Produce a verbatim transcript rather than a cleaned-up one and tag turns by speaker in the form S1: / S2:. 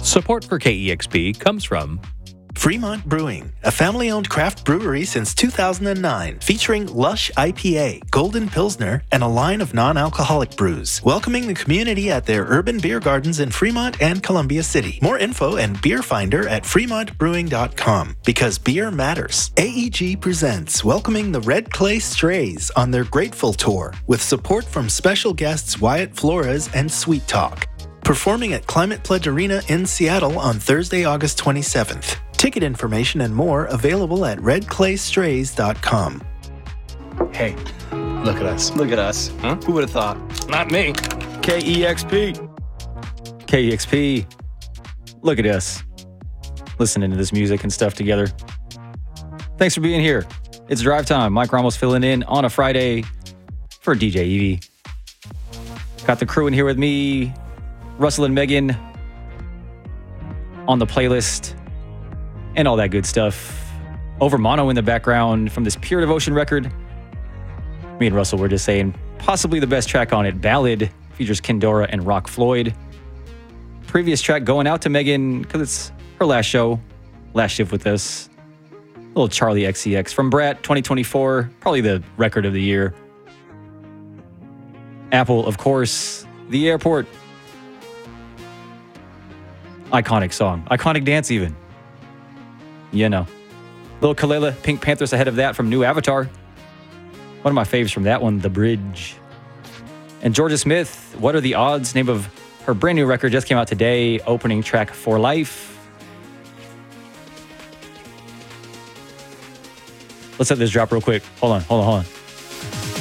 S1: Support for K E X P comes from
S2: Fremont Brewing, a family-owned craft brewery since two thousand nine, featuring Lush I P A, Golden Pilsner, and a line of non-alcoholic brews, welcoming the community at their urban beer gardens in Fremont and Columbia City. More info and beer finder at fremont brewing dot com, because beer matters. A E G presents welcoming the Red Clay Strays on their Grateful Tour, with support from special guests Wyatt Flores and Sweet Talk, performing at Climate Pledge Arena in Seattle on Thursday, August twenty-seventh. Ticket information and more available at red clay strays dot com.
S3: Hey, look at us.
S4: Look at us.
S3: Huh?
S4: Who would have thought?
S3: Not me.
S4: K E X P.
S5: K E X P. Look at us. Listening to this music and stuff together. Thanks for being here. It's drive time. Mike Ramos filling in on a Friday for D J Evie. Got the crew in here with me. Russell and Megan on the playlist and all that good stuff. Over mono in the background from this Pure Devotion record. Me and Russell were just saying possibly the best track on it, Ballad, features Kendora and Rock Floyd. Previous track going out to Megan because it's her last show, last shift with us. Little Charlie X C X from Brat twenty twenty-four, probably the record of the year. Apple, of course, The Airport. Iconic song, iconic dance even. You know. Little Kalela, Pink Panthers ahead of that from New Avatar. One of my faves from that one, The Bridge. And Georgia Smith, What Are the Odds? Name of her brand new record just came out today, opening track For Life. Let's let this drop real quick. Hold on, hold on, hold on.